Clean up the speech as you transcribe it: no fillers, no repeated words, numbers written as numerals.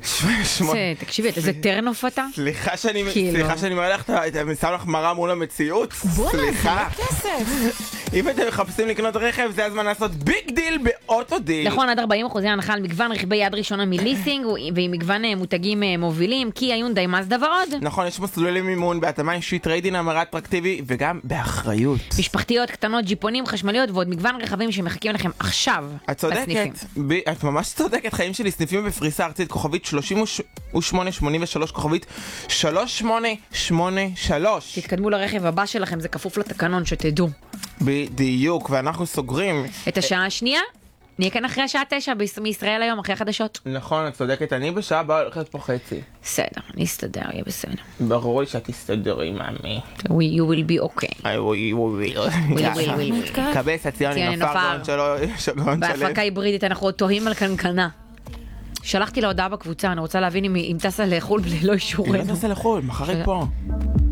תקשיבי, איזה טרנוף אתה? סליחה שאני מראה לך, אתה שם לך מראה מול המציאות? סליחה. אם אתם מחפשים לקנות רכב, זה הזמן לעשות ביג דיל באוטו דיל. נכון, עד 40% הנחה על מגוון רכבי יד ראשונה מליסינג, ועם מגוון מותגים מובילים, קיה, יונדאי, מאזדה ועוד. נכון, יש מסלולי מימון בהתאמה אישית, טריידין המרת אטרקטיבי, וגם באחריות. משפחתיות, קטנות, ג'יפונים, חשמליות, ועוד מגוון רכבים שמחכים לכם עכשיו. את צודקת, את ממש צודקת, חיים שלי סניפים בפריסה ארצית, כוכבית 3883, כוכבית 3883. תתקדמו לרכב הבא שלכם, זה כפוף לתקנון, שתדעו. בדיוק, ואנחנו סוגרים את השעה השנייה, נהיה כאן אחרי השעה 9 מישראל היום, אחרי החדשות. נכון, את צודקת, אני בשעה הבאה הולכת פה חצי. בסדר, אני אסתדר, יהיה בסדר. ברור לי שאת תסתדרי, מאמי. You will be okay. I will. קבס, הציוני נופר, שלום. בהפקה היברידית אנחנו עוד תוהים על קנקנה. שלחתי לה הודעה בקבוצה, אני רוצה להבין אם טסה לחול בלי לא אישורנו. היא לא טסה לחול, מחר היא פה.